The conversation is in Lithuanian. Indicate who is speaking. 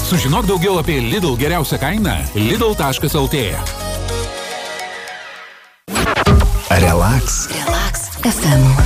Speaker 1: Sužinok daugiau apie Lidl geriausią kainą lidl.lt.
Speaker 2: Relax.
Speaker 3: Relax FM.